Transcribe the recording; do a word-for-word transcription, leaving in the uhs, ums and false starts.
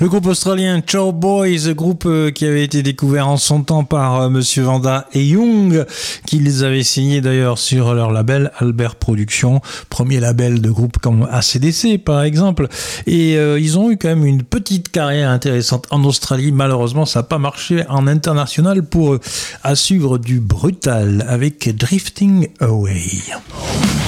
Le groupe australien Chow Boys, groupe qui avait été découvert en son temps par Monsieur Vanda et Young, qui les avaient signés d'ailleurs sur leur label Albert Productions, premier label de groupes comme A C D C par exemple. Et euh, ils ont eu quand même une petite carrière intéressante en Australie. Malheureusement, ça n'a pas marché en international pour eux. À suivre du brutal avec Drifting Away.